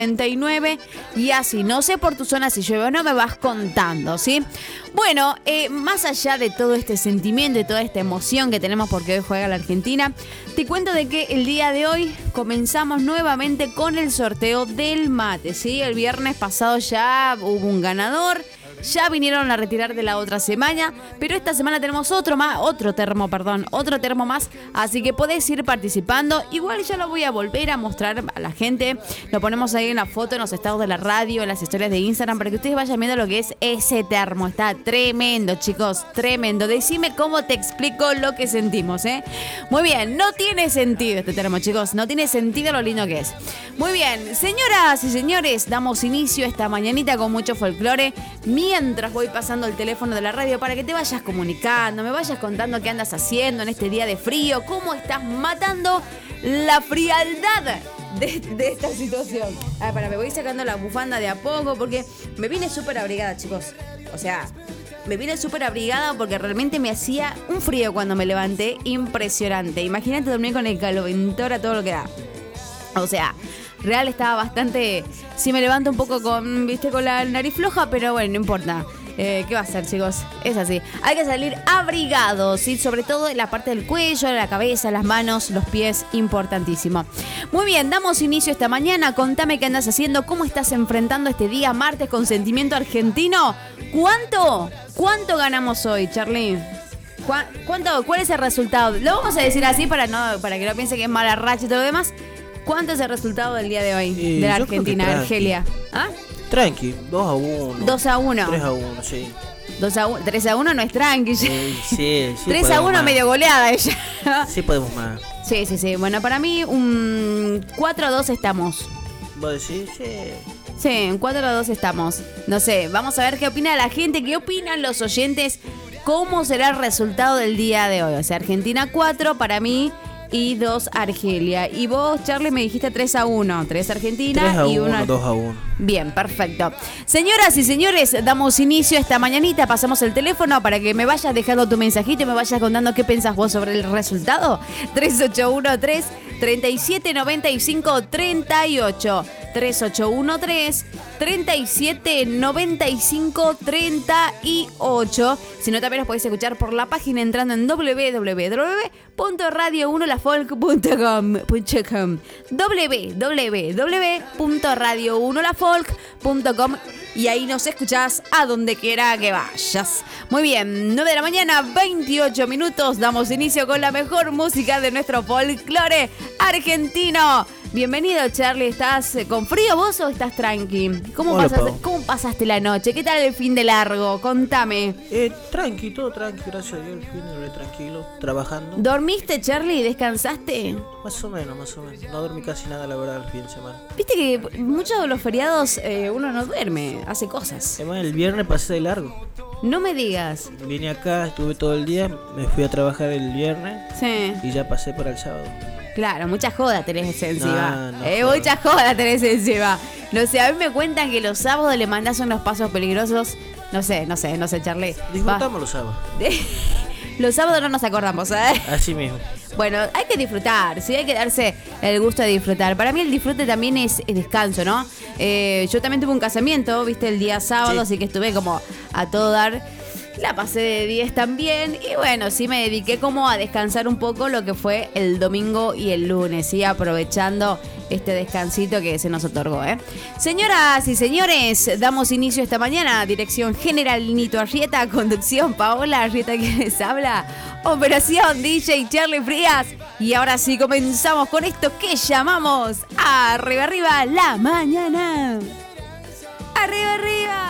39 y así, no sé por tu zona si llueve o no, me vas contando, ¿sí? Bueno, más allá de todo este sentimiento y toda esta emoción que tenemos porque hoy juega la Argentina, te cuento de que el día de hoy comenzamos nuevamente con el sorteo del mate, ¿sí? El viernes pasado ya hubo un ganador. Ya vinieron a retirar de la otra semana, pero esta semana tenemos otro termo más, así que podés ir participando. Igual ya lo voy a volver a mostrar a la gente. Lo ponemos ahí en la foto, en los estados de la radio, en las historias de Instagram, para que ustedes vayan viendo lo que es ese termo. Está tremendo, chicos, tremendo. Decime cómo te explico lo que sentimos, ¿eh? Muy bien, no tiene sentido este termo, chicos, no tiene sentido lo lindo que es. Muy bien, señoras y señores, damos inicio a esta mañanita con mucho folclore. Mientras voy pasando el teléfono de la radio para que te vayas comunicando, me vayas contando qué andas haciendo en este día de frío, cómo estás matando la frialdad de esta situación. Me voy sacando la bufanda de a poco porque me vine súper abrigada, chicos. O sea, me vine súper abrigada porque realmente me hacía un frío cuando me levanté impresionante. Imagínate dormir con el caloventor a todo lo que da. O sea, real estaba bastante... Sí me levanto un poco con la nariz floja, pero bueno, no importa. ¿Qué va a hacer, chicos? Es así. Hay que salir abrigados, ¿sí? Sobre todo en la parte del cuello, la cabeza, las manos, los pies, importantísimo. Muy bien, damos inicio esta mañana. Contame qué andas haciendo, cómo estás enfrentando este día martes con sentimiento argentino. ¿Cuánto ganamos hoy, Charly? ¿Cuál es el resultado? Lo vamos a decir así para que no piense que es mala racha y todo lo demás. ¿Cuánto es el resultado del día de hoy de la Argentina, Argelia? ¿Ah? Tranqui, 2-1. 2-1. 3-1, sí. 3-1 no es tranqui. Sí. 3-1 medio goleada ella. Sí podemos más. Sí. Bueno, para mí un 4-2 estamos. ¿Vos decís? Sí. Sí, un 4-2 estamos. No sé, vamos a ver qué opina la gente, qué opinan los oyentes, cómo será el resultado del día de hoy. O sea, Argentina 4 para mí y 2 Argelia. Y vos, Charly, me dijiste 3-1. 3 Argentina 3-1, y 1 2-1. Bien, perfecto. Señoras y señores, damos inicio a esta mañanita. Pasamos el teléfono para que me vayas dejando tu mensajito y me vayas contando qué pensás vos sobre el resultado. 3813-3795-38. 3813-3795-38. Si no, también los podéis escuchar por la página entrando en www.radio1lafolk.com www.radio1lafolk.com y ahí nos escuchás a donde quiera que vayas. Muy bien, 9 de la mañana, 28 minutos. Damos inicio con la mejor música de nuestro folclore argentino. Bienvenido, Charly. ¿Estás con frío vos o estás tranqui? ¿Cómo pasaste la noche? ¿Qué tal el fin de largo? Contame. Tranqui, todo tranqui, gracias a Dios. El fin de tranquilo, trabajando. ¿Dormiste, Charly? ¿Descansaste? Más o menos. No dormí casi nada, la verdad, el fin de semana. Viste que muchos de los feriados uno no duerme, hace cosas. Además, el viernes pasé de largo. No me digas. Vine acá, estuve todo el día, me fui a trabajar el viernes. Sí. Y ya pasé para el sábado. Claro, mucha joda tenés encima. No, mucha joda tenés encima. No sé, a mí me cuentan que los sábados le mandás unos pasos peligrosos. No sé, Charly. Disfrutamos los sábados. Los sábados no nos acordamos, ¿eh? Así mismo. Bueno, hay que disfrutar, sí, hay que darse el gusto de disfrutar. Para mí el disfrute también es descanso, ¿no? Yo también tuve un casamiento, viste, el día sábado, sí. Así que estuve como a todo dar. La pasé de 10 también y bueno, sí me dediqué como a descansar un poco lo que fue el domingo y el lunes, ¿sí? Aprovechando este descansito que se nos otorgó, ¿eh? Señoras y señores, damos inicio esta mañana. Dirección General Nito Arrieta, conducción Paola Arrieta que les habla, operación DJ Charly Frías. Y ahora sí comenzamos con esto que llamamos Arriba Arriba la Mañana. Arriba Arriba.